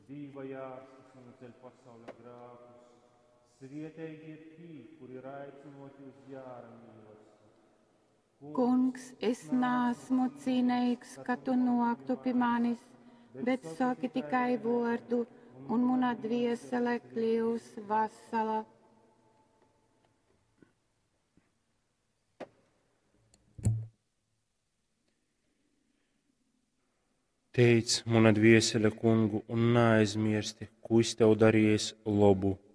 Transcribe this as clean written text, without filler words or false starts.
Dīva jārstas un ceļ pasauļa grākus. Svietēji ir tī, kuri ir aicinoti uz jāra mīlestību. Kungs, es neesmu cienīgs, ka tu noktu pie manis, bet saki tikai vārdu, un mana dviesele kļūs vesela. Teic, mana dviesele, Kungu, un neaizmirsti, ko es tev darījis labu.